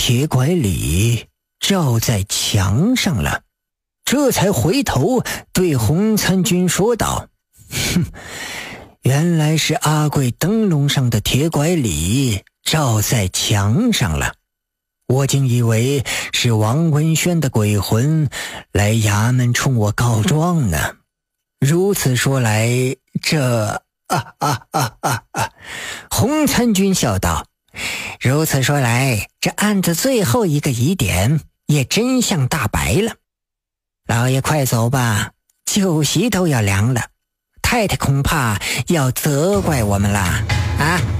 铁拐李照在墙上了，这才回头对洪参军说道：哼，原来是阿贵灯笼上的铁拐李照在墙上了，我竟以为是王文轩的鬼魂来衙门冲我告状呢。如此说来，洪参军笑道：如此说来，这案子最后一个疑点也真相大白了。老爷快走吧，酒席都要凉了，太太恐怕要责怪我们了啊。